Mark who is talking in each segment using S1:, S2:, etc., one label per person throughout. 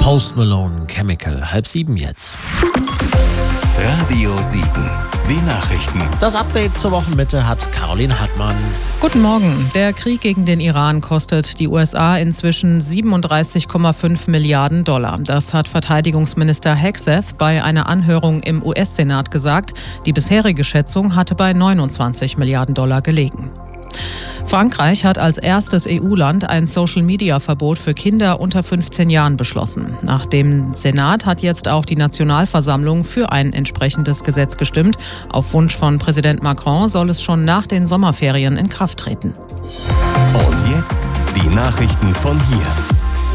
S1: Post Malone, Chemical, 6:30 jetzt.
S2: Radio Siegen, die Nachrichten.
S1: Das Update zur Wochenmitte hat Caroline Hartmann.
S3: Guten Morgen. Der Krieg gegen den Iran kostet die USA inzwischen 37,5 Milliarden $. Das hat Verteidigungsminister Hegseth bei einer Anhörung im US-Senat gesagt. Die bisherige Schätzung hatte bei 29 Milliarden $ gelegen. Frankreich hat als erstes EU-Land ein Social-Media-Verbot für Kinder unter 15 Jahren beschlossen. Nach dem Senat hat jetzt auch die Nationalversammlung für ein entsprechendes Gesetz gestimmt. Auf Wunsch von Präsident Macron soll es schon nach den Sommerferien in Kraft treten.
S2: Und jetzt die Nachrichten von hier.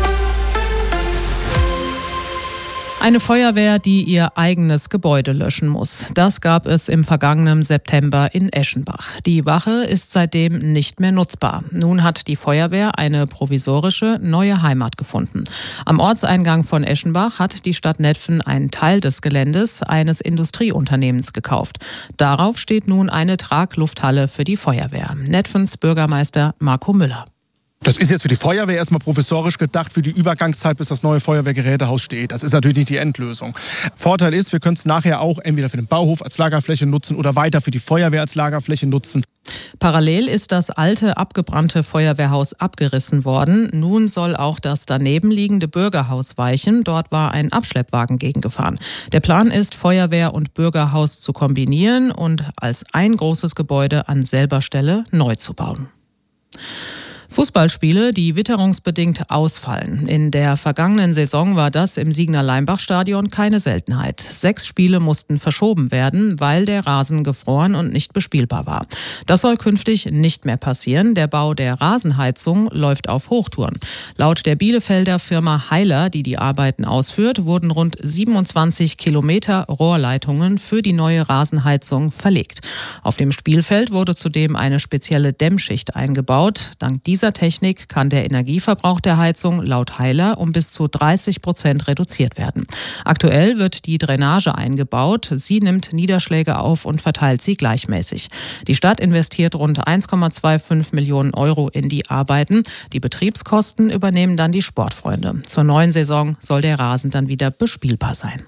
S3: Eine Feuerwehr, die ihr eigenes Gebäude löschen muss. Das gab es im vergangenen September in Eschenbach. Die Wache ist seitdem nicht mehr nutzbar. Nun hat die Feuerwehr eine provisorische neue Heimat gefunden. Am Ortseingang von Eschenbach hat die Stadt Netphen einen Teil des Geländes eines Industrieunternehmens gekauft. Darauf steht nun eine Traglufthalle für die Feuerwehr. Netphens Bürgermeister Marco Müller.
S4: Das ist jetzt für die Feuerwehr erstmal provisorisch gedacht, für die Übergangszeit, bis das neue Feuerwehrgerätehaus steht. Das ist natürlich nicht die Endlösung. Vorteil ist, wir können es nachher auch entweder für den Bauhof als Lagerfläche nutzen oder weiter für die Feuerwehr als Lagerfläche nutzen.
S3: Parallel ist das alte, abgebrannte Feuerwehrhaus abgerissen worden. Nun soll auch das daneben liegende Bürgerhaus weichen. Dort war ein Abschleppwagen gegengefahren. Der Plan ist, Feuerwehr und Bürgerhaus zu kombinieren und als ein großes Gebäude an selber Stelle neu zu bauen. Fußballspiele, die witterungsbedingt ausfallen. In der vergangenen Saison war das im Siegener Leimbach-Stadion keine Seltenheit. 6 Spiele mussten verschoben werden, weil der Rasen gefroren und nicht bespielbar war. Das soll künftig nicht mehr passieren. Der Bau der Rasenheizung läuft auf Hochtouren. Laut der Bielefelder Firma Heiler, die die Arbeiten ausführt, wurden rund 27 Kilometer Rohrleitungen für die neue Rasenheizung verlegt. Auf dem Spielfeld wurde zudem eine spezielle Dämmschicht eingebaut. Dank dieser Technik kann der Energieverbrauch der Heizung laut Heiler um bis zu 30% reduziert werden. Aktuell wird die Drainage eingebaut. Sie nimmt Niederschläge auf und verteilt sie gleichmäßig. Die Stadt investiert rund 1,25 Millionen € in die Arbeiten. Die Betriebskosten übernehmen dann die Sportfreunde. Zur neuen Saison soll der Rasen dann wieder bespielbar sein.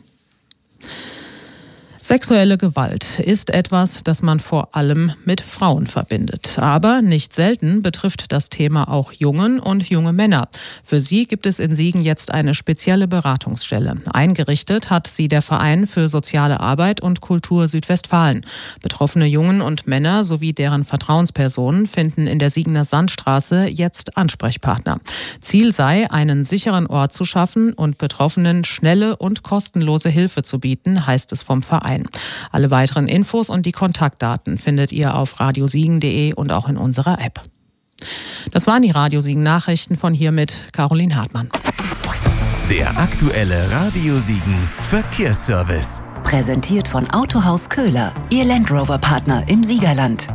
S3: Sexuelle Gewalt ist etwas, das man vor allem mit Frauen verbindet. Aber nicht selten betrifft das Thema auch Jungen und junge Männer. Für sie gibt es in Siegen jetzt eine spezielle Beratungsstelle. Eingerichtet hat sie der Verein für soziale Arbeit und Kultur Südwestfalen. Betroffene Jungen und Männer sowie deren Vertrauenspersonen finden in der Siegener Sandstraße jetzt Ansprechpartner. Ziel sei, einen sicheren Ort zu schaffen und Betroffenen schnelle und kostenlose Hilfe zu bieten, heißt es vom Verein. Alle weiteren Infos und die Kontaktdaten findet ihr auf radiosiegen.de und auch in unserer App. Das waren die Radio Siegen Nachrichten von hier mit Caroline Hartmann.
S2: Der aktuelle Radio Siegen Verkehrsservice.
S5: Präsentiert von Autohaus Köhler, Ihr Land Rover-Partner im Siegerland.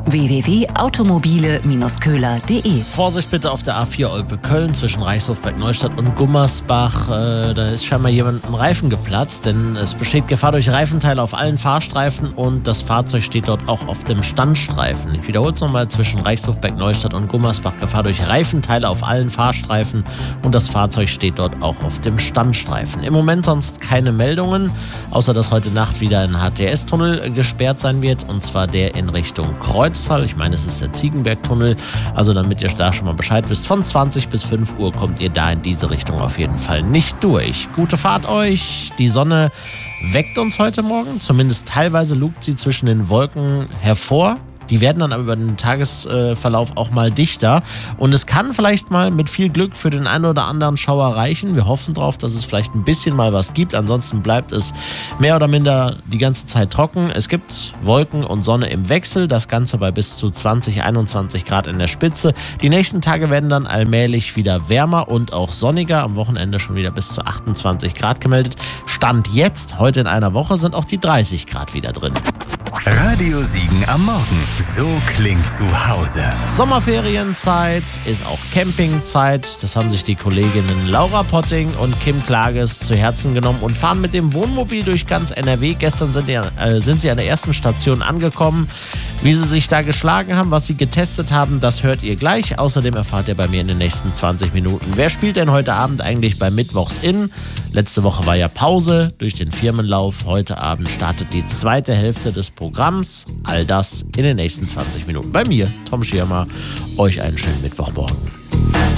S5: www.automobile-köhler.de.
S1: Vorsicht bitte auf der A4 Olpe-Köln zwischen Reichshofberg-Neustadt und Gummersbach. Da ist scheinbar jemand im Reifen geplatzt, denn es besteht Gefahr durch Reifenteile auf allen Fahrstreifen und das Fahrzeug steht dort auch auf dem Standstreifen. Ich wiederhole es nochmal, zwischen Reichshofberg-Neustadt und Gummersbach Gefahr durch Reifenteile auf allen Fahrstreifen und das Fahrzeug steht dort auch auf dem Standstreifen. Im Moment sonst keine Meldungen, außer dass heute Nacht wieder ein HTS-Tunnel gesperrt sein wird, und zwar der in Richtung Kreuztal. Ich meine, es ist der Ziegenberg-Tunnel. Also damit ihr da schon mal Bescheid wisst, von 20 bis 5 Uhr kommt ihr da in diese Richtung auf jeden Fall nicht durch. Gute Fahrt euch. Die Sonne weckt uns heute Morgen. Zumindest teilweise lugt sie zwischen den Wolken hervor. Die werden dann aber über den Tagesverlauf auch mal dichter. Und es kann vielleicht mal mit viel Glück für den einen oder anderen Schauer reichen. Wir hoffen drauf, dass es vielleicht ein bisschen mal was gibt. Ansonsten bleibt es mehr oder minder die ganze Zeit trocken. Es gibt Wolken und Sonne im Wechsel. Das Ganze bei bis zu 20, 21 Grad in der Spitze. Die nächsten Tage werden dann allmählich wieder wärmer und auch sonniger. Am Wochenende schon wieder bis zu 28 Grad gemeldet. Stand jetzt, heute in einer Woche, sind auch die 30 Grad wieder drin.
S2: Radio Siegen am Morgen. So klingt zu Hause.
S1: Sommerferienzeit ist auch Campingzeit. Das haben sich die Kolleginnen Laura Potting und Kim Klages zu Herzen genommen und fahren mit dem Wohnmobil durch ganz NRW. Gestern sind sie an der ersten Station angekommen. Wie sie sich da geschlagen haben, was sie getestet haben, das hört ihr gleich. Außerdem erfahrt ihr bei mir in den nächsten 20 Minuten. Wer spielt denn heute Abend eigentlich bei Mittwochs in? Letzte Woche war ja Pause durch den Firmenlauf. Heute Abend startet die zweite Hälfte des Programms. All das in den nächsten 20 Minuten. Bei mir, Tom Schirmer. Euch einen schönen Mittwochmorgen.